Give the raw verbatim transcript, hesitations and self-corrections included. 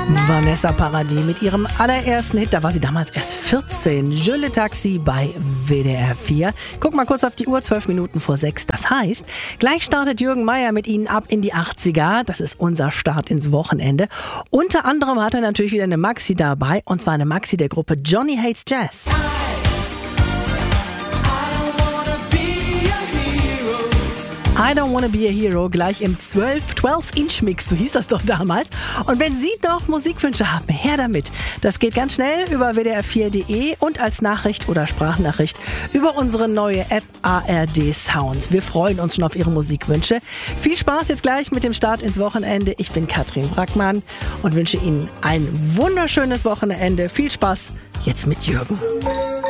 Vanessa Paradis mit ihrem allerersten Hit, da war sie damals erst vierzehn, Je le Taxi bei W D R vier. Guck mal kurz auf die Uhr, zwölf Minuten vor sechs. Das heißt, gleich startet Jürgen Meier mit Ihnen ab in die achtziger. Das ist unser Start ins Wochenende. Unter anderem hat er natürlich wieder eine Maxi dabei, und zwar eine Maxi der Gruppe Johnny Hates Jazz. I Don't Wanna Be a Hero, gleich im zwölf Inch Mix, so hieß das doch damals. Und wenn Sie noch Musikwünsche haben, her damit. Das geht ganz schnell über w d r vier punkt d e und als Nachricht oder Sprachnachricht über unsere neue App A R D Sound. Wir freuen uns schon auf Ihre Musikwünsche. Viel Spaß jetzt gleich mit dem Start ins Wochenende. Ich bin Katrin Brackmann und wünsche Ihnen ein wunderschönes Wochenende. Viel Spaß jetzt mit Jürgen.